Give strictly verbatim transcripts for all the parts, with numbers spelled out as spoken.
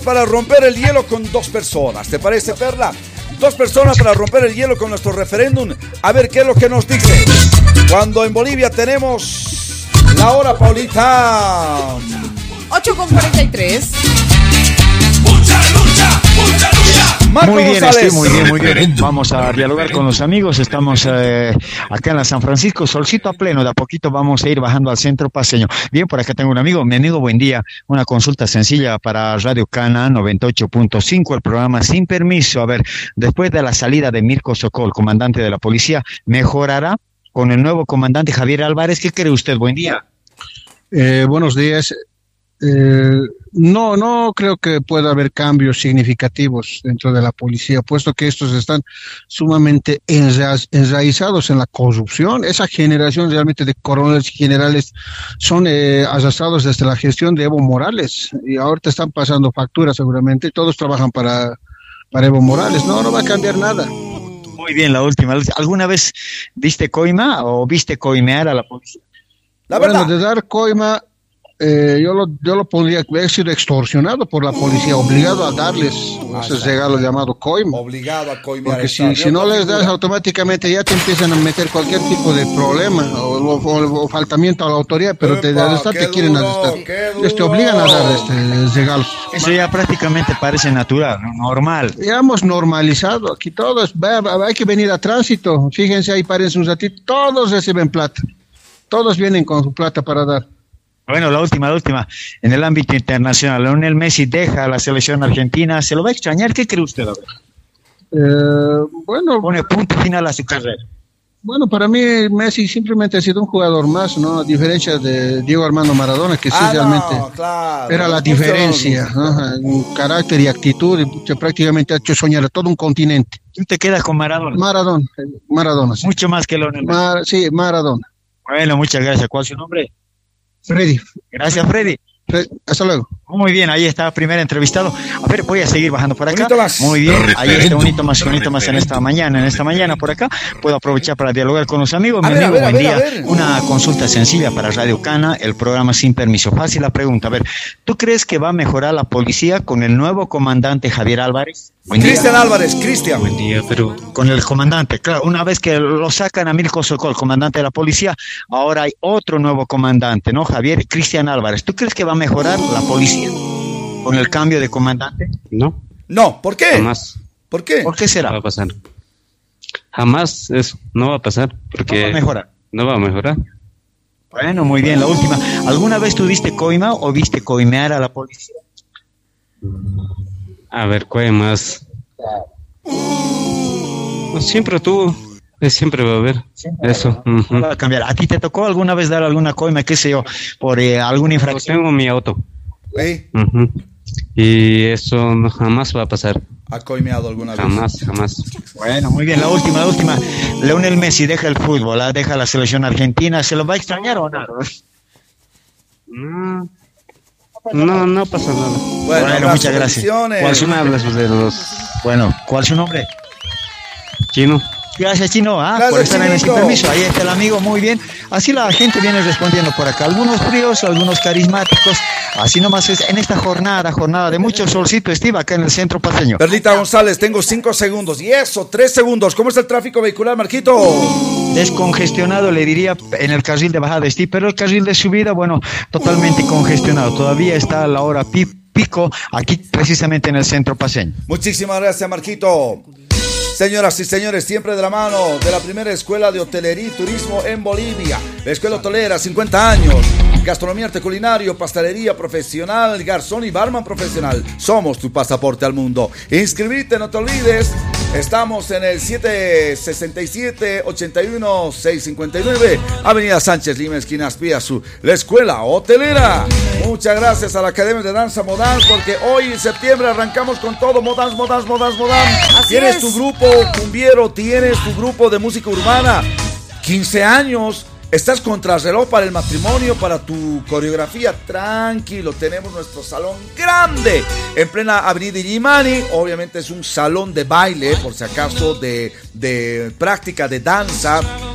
Para romper el hielo con dos personas, ¿te parece, Perla? Dos personas para romper el hielo con nuestro referéndum. A ver qué es lo que nos dice. Cuando en Bolivia tenemos la hora, Paulita. ocho con cuarenta y tres. Mucha lucha, mucha lucha. Marco muy bien, González. estoy muy bien, muy bien. Vamos a dialogar con los amigos. Estamos eh, acá en la San Francisco, solcito a pleno. De a poquito vamos a ir bajando al centro paseño. Bien, por acá tengo un amigo. Mi amigo, buen día. Una consulta sencilla para Radio Cana noventa y ocho punto cinco, el programa Sin Permiso. A ver, después de la salida de Mirko Sokol, comandante de la policía, ¿mejorará con el nuevo comandante Javier Álvarez? ¿Qué cree usted? Buen día. Eh, buenos días. Eh, no, no creo que pueda haber cambios significativos dentro de la policía, puesto que estos están sumamente enra enraizados en la corrupción. Esa generación realmente de coroneles y generales son eh, arrastrados desde la gestión de Evo Morales y ahorita están pasando facturas seguramente. Todos trabajan para, para Evo Morales. No, no va a cambiar nada. Muy bien, la última. ¿Alguna vez diste coima o viste coimear a la policía? La bueno, verdad. de dar coima... Eh, yo lo yo lo pondría, he sido extorsionado por la policía, obligado a darles Ah, ese está. regalo llamado coima. Obligado a coimear. Porque esta- si, si no les das, automáticamente ya te empiezan a meter cualquier tipo de problema o, o- o- o faltamiento a la autoridad, pero te, Epa, arrestar, qué te quieren duro, arrestar. qué Ellos te duro. obligan a dar este regalo. Eso ya prácticamente parece natural, ¿no? Normal. Ya hemos normalizado, aquí todos, va- va- hay que venir a tránsito, fíjense ahí, párense un ratito, todos reciben plata, todos vienen con su plata para dar. Bueno, la última, la última. En el ámbito internacional, Lionel Messi deja a la selección argentina. ¿Se lo va a extrañar? ¿Qué cree usted? A ver? Eh, bueno, Pone punto final a su carrera. Bueno, para mí Messi simplemente ha sido un jugador más, ¿no? A diferencia de Diego Armando Maradona, que sí Ah, realmente no, claro. era la Muchos- diferencia, ¿no? En carácter y actitud, y pucha, prácticamente ha hecho soñar a todo un continente. ¿Tú te quedas con Maradona? Maradona, eh, Maradona, sí. Mucho más que Lionel Messi. Mar- sí, Maradona. Bueno, muchas gracias. ¿Cuál es su nombre? Freddy, Gracias, Freddy. Fred- hasta luego. Muy bien, ahí está el primer entrevistado. A ver, voy a seguir bajando por acá. Un hito más. Muy bien, ahí está Referéndum, un hito más, un hito más en esta mañana. En esta mañana por acá puedo aprovechar para dialogar con los amigos. A Mi ver, a amigo, ver, a buen ver, día. a ver. Una consulta sencilla para Radio Cana, el programa Sin Permiso. Fácil la pregunta. A ver, ¿tú crees que va a mejorar la policía con el nuevo comandante Javier Álvarez? Buen día. Cristian Álvarez, Cristian. Buen día, pero con el comandante, claro, una vez que lo sacan a Mirko Sokol, comandante de la policía, ahora hay otro nuevo comandante, ¿no? Javier Cristian Álvarez. ¿Tú crees que va a mejorar la policía con el cambio de comandante? No, No, ¿por qué? jamás ¿Por qué? ¿Por qué va será? a pasar. Jamás eso, no va a pasar, No porque va a mejorar. no va a mejorar. Bueno, muy bien, la última. ¿Alguna vez tú diste coima o viste coimear a la policía? A ver, ¿cuál más? No, siempre tú, eh, siempre va a haber eso. ujú. No va a cambiar. ¿A ti te tocó alguna vez dar alguna coima, qué sé yo, por eh, alguna Pues infracción? tengo mi auto. ¿Sí? ujú. Y eso no, jamás va a pasar. ¿Ha coimeado alguna vez? Jamás, jamás. Bueno, muy bien, la última, la última. Lionel Messi deja el fútbol, ah, deja la selección argentina, ¿se lo va a extrañar o no? No, no, no pasa nada. Bueno, Bueno, abrazo, muchas gracias. bendiciones. ¿Cuál ¿Tú me hablas de los Bueno, ¿cuál es su nombre? chinos? Gracias, Chino, ah, Gracias, por estar en el Sin Chinito. Permiso. Ahí está el amigo, muy bien. Así la gente viene respondiendo por acá. Algunos fríos, algunos carismáticos. Así nomás es en esta jornada, jornada de mucho solcito estiva acá en el centro paseño. Perlita González, tengo cinco segundos. Y eso, tres segundos. ¿Cómo está el tráfico vehicular, Marquito? Descongestionado, le diría, en el carril de bajada de Steve, pero el carril de subida, bueno, totalmente congestionado. Todavía está a la hora pi- pico aquí precisamente en el centro paseño. Muchísimas gracias, Marquito. Señoras y señores, siempre de la mano de la primera escuela de hotelería y turismo en Bolivia. La Escuela Hotelera, cincuenta años. Gastronomía, arte culinario, pastelería profesional, garzón y barman profesional. Somos tu pasaporte al mundo. Inscribirte, no te olvides. Estamos en el siete seis siete, ocho uno, seis cinco nueve, Avenida Sánchez Lima, esquina Aspiazu. La Escuela Hotelera. Muchas gracias a la Academia de Danza Modans, porque hoy en septiembre arrancamos con todo. Modans, Modans, Modans, Modans. Así Tienes es. tu grupo cumbiero, tienes tu grupo de música urbana. quince años. Estás contrarreloj para el matrimonio, para tu coreografía. Tranquilo, tenemos nuestro salón grande en plena Avenida Illimani. Obviamente es un salón de baile, por si acaso, de, de práctica de danza.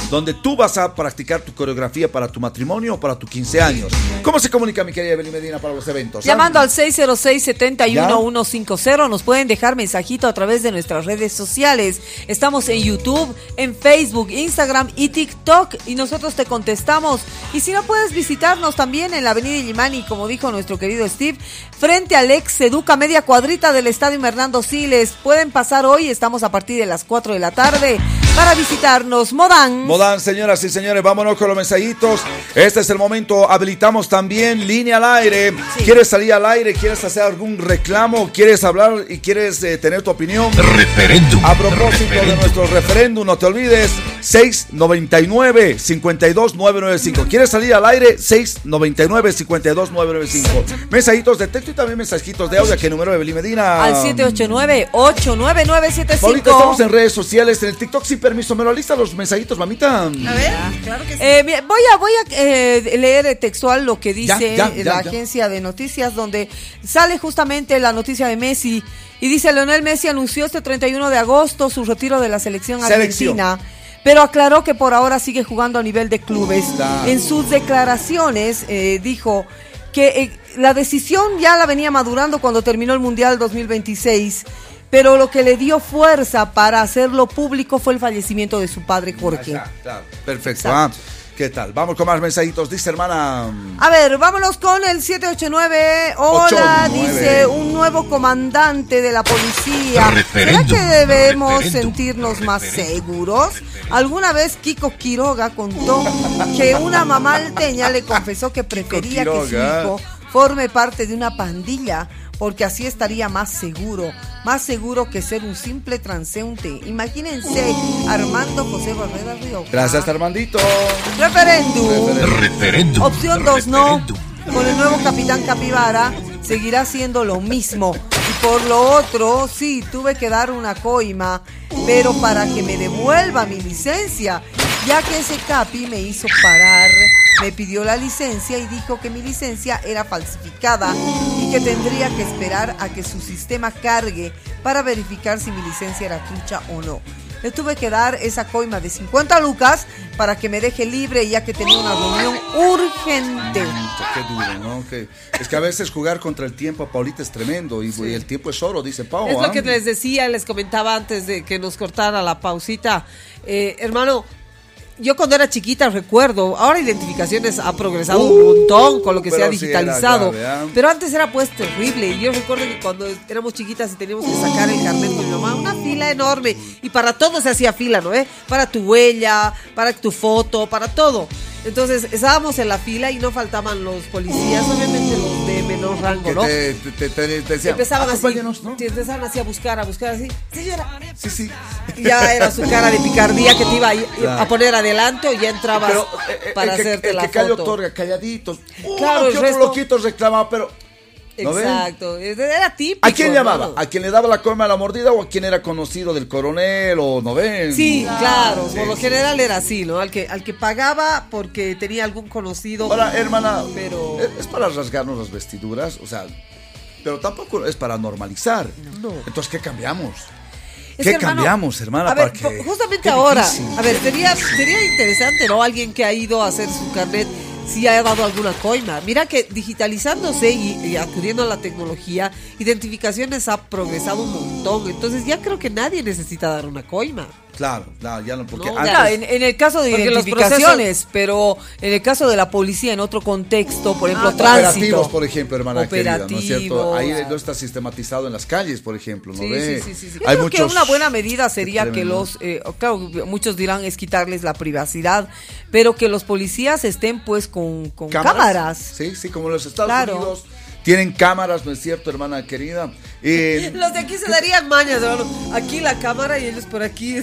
donde tú vas a practicar tu coreografía para tu matrimonio o para tu quince años. ¿Cómo se comunica, mi querida Evelyn Medina, para los eventos? Llamando al seis cero seis, siete uno uno cinco cero, nos pueden dejar mensajito a través de nuestras redes sociales. Estamos en YouTube, en Facebook, Instagram y TikTok, y nosotros te contestamos. Y si no, puedes visitarnos también en la avenida Illimani, como dijo nuestro querido Steve, frente al ex Educa, media cuadrita del estadio Hernando Siles. Pueden pasar hoy, estamos a partir de las cuatro de la tarde para visitarnos. Modán. Modán, señoras y señores, vámonos con los mensajitos. Este es el momento, habilitamos también línea al aire. Sí. ¿Quieres salir al aire? ¿Quieres hacer algún reclamo? ¿Quieres hablar y quieres eh, tener tu opinión? Referéndum. A propósito referéndum. de nuestro referéndum, no te olvides, seis noventa y nueve, cincuenta y dos, nueve noventa y cinco. ¿Quieres salir al aire? seis noventa y nueve, cincuenta y dos, nueve noventa y cinco. Mensajitos de texto y también mensajitos de audio. ¿Qué número de Evelyn Medina? Al siete ocho nueve, ocho nueve nueve siete cinco. Ahorita estamos en redes sociales, en el TikTok, sin permiso. ¿Me lo alista los mensajitos, mamita? A ver, claro que sí. Eh, voy a, voy a eh, leer textual lo que dice ya, ya, ya, la ya. agencia de noticias, donde sale justamente la noticia de Messi. Y dice: Lionel Messi anunció este treinta y uno de agosto su retiro de la selección argentina. Selección. Pero aclaró que por ahora sigue jugando a nivel de clubes. Claro. En sus declaraciones eh, dijo que eh, la decisión ya la venía madurando cuando terminó el Mundial dos mil veintiséis, pero lo que le dio fuerza para hacerlo público fue el fallecimiento de su padre Jorge. Claro, claro. Perfecto. Ah, ¿qué tal? Vamos con más mensajitos, dice hermana. A ver, vámonos con el siete ocho nueve. Hola, ocho, dice un nuevo comandante de la policía. ¿Será que debemos sentirnos más seguros? Alguna vez Kiko Quiroga contó que una mamá alteña le confesó que prefería que su hijo forme parte de una pandilla, porque así estaría más seguro, más seguro que ser un simple transeúnte. Imagínense, Armando José Barrera Río. Gracias, Armandito. Referéndum. Referéndum. Opción dos, no. Con el nuevo capitán Capibara seguirá siendo lo mismo. Y por lo otro, sí, tuve que dar una coima, pero para que me devuelva mi licencia, ya que ese capi me hizo parar, me pidió la licencia y dijo que mi licencia era falsificada y que tendría que esperar a que su sistema cargue para verificar si mi licencia era trucha o no. Le tuve que dar esa coima de cincuenta lucas para que me deje libre, ya que tenía una reunión urgente. Qué duro, ¿no? Que, es que a veces jugar contra el tiempo, Paulita, es tremendo. Y, sí. y el tiempo es oro, dice Pau. Es ¿eh? lo que les decía, les comentaba antes de que nos cortara la pausita. Eh, hermano, yo cuando era chiquita recuerdo, ahora identificaciones ha progresado uh, un montón con lo que se ha digitalizado, sí grave, ¿eh? Pero antes era pues terrible. Y yo recuerdo que cuando éramos chiquitas y teníamos que sacar el carnet con mi mamá, una fila enorme, y para todo se hacía fila, ¿no? ¿Eh? Para tu huella, para tu foto, para todo. Entonces estábamos en la fila y no faltaban los policías, obviamente los de menor rango, ¿no? Te, te, te, te, te decían, empezaban así, ¿no? Te empezaban así a buscar, a buscar así, señora. Sí, sí. Y ya era su cara de picardía que te iba a, claro. a poner adelanto y ya entrabas pero, eh, para el hacerte que, el la que foto. cayó otorga, calladitos. Uh, claro, el resto... loquitos reclamaba, pero... ¿no exacto, ven? Era típico. ¿A quién llamaba? Hermano. ¿A quién le daba la coima a la mordida o a quién era conocido del coronel o no ven? Sí, claro, sí, por lo sí, general sí. era así, ¿no? Al que al que pagaba porque tenía algún conocido. Ahora, hermana, pero es para rasgarnos las vestiduras, o sea, pero tampoco es para normalizar. No. Entonces, ¿qué cambiamos? Es ¿Qué que, hermano, cambiamos, hermana? A ver, para que... justamente ahora, difícil. A ver, sería, sería interesante, ¿no? Alguien que ha ido a hacer su carnet, si ha dado alguna coima. Mira que digitalizándose y, y acudiendo a la tecnología, identificaciones ha progresado un montón. Entonces ya creo que nadie necesita dar una coima. Claro, claro, ya no, porque no, antes... claro, en, en el caso de identificaciones, procesos... pero en el caso de la policía, en otro contexto, por ejemplo, ah, tránsito. Operativos, por ejemplo, hermana querida, ¿no es cierto? Ahí no está sistematizado en las calles, por ejemplo, ¿no sí, ve? Sí, sí, sí, sí. Yo Hay creo muchos... que una buena medida sería que los, eh, claro, muchos dirán es quitarles la privacidad, pero que los policías estén pues con, con cámaras. cámaras. Sí, sí, como en los Estados claro. Unidos. Tienen cámaras, ¿no es cierto, hermana querida? Eh, Los de aquí se darían mañas, hermano. Aquí la cámara y ellos por aquí.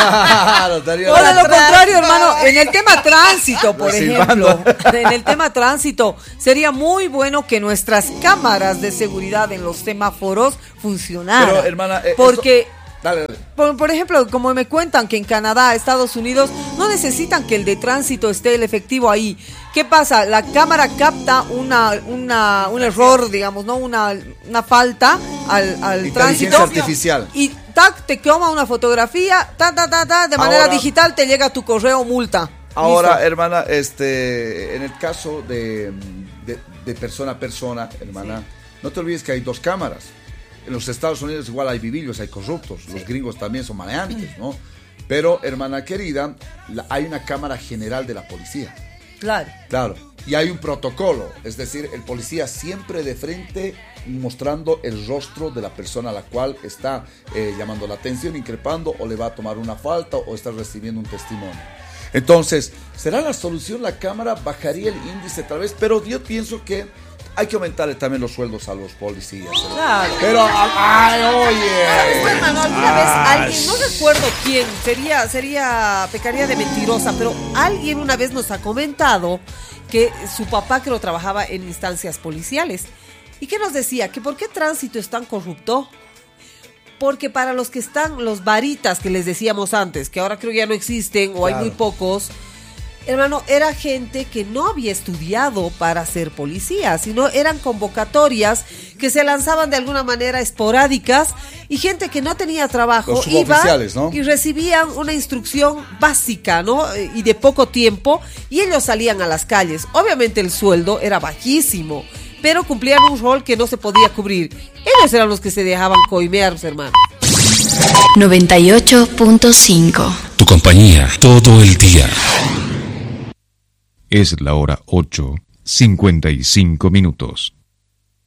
Claro, darían. O de lo contrario, hermano, en el tema tránsito, por ejemplo, en el tema tránsito, sería muy bueno que nuestras cámaras de seguridad en los semáforos funcionaran. Pero, hermana, eh, porque... Esto... Dale, dale. Por, por ejemplo, como me cuentan que en Canadá, Estados Unidos, no necesitan que el de tránsito esté el efectivo ahí. ¿Qué pasa? La cámara capta una, una, un error, digamos, ¿no? Una, una falta al, al Inteligencia tránsito artificial. y tac, te toma una fotografía, ta, ta, ta, ta, de manera Ahora- digital te llega a tu correo multa. Ahora, Listo. hermana, este, en el caso de, de, de persona a persona, hermana, no te olvides que hay dos cámaras. En los Estados Unidos igual hay vivillos, hay corruptos. Los gringos también son maleantes, ¿no? Pero, hermana querida, la- hay una cámara general de la policía. Claro. Claro. Y hay un protocolo. Es decir, el policía siempre de frente mostrando el rostro de la persona a la cual está eh, llamando la atención, increpando, o le va a tomar una falta o está recibiendo un testimonio. Entonces, ¿será la solución la cámara? ¿Bajaría el índice tal vez? Pero yo pienso que hay que aumentarle también los sueldos a los policías. ¿Verdad? Claro. Pero, ay, oye. ¿Sabes qué, hermano? Alguna vez alguien, no recuerdo quién, sería, sería, pecaría de mentirosa, pero alguien una vez nos ha comentado que su papá creo trabajaba en instancias policiales y que nos decía que por qué tránsito es tan corrupto. Porque para los que están, los varitas que les decíamos antes, que ahora creo ya no existen o Claro. hay muy pocos, hermano, era gente que no había estudiado para ser policía, sino eran convocatorias que se lanzaban de alguna manera esporádicas y gente que no tenía trabajo Los iba suboficiales, ¿no? y recibían una instrucción básica, ¿no? Y de poco tiempo y ellos salían a las calles. Obviamente el sueldo era bajísimo, pero cumplían un rol que no se podía cubrir. Ellos eran los que se dejaban coimear, hermano. noventa y ocho punto cinco. Tu compañía todo el día. Es la hora ocho, cincuenta y cinco minutos.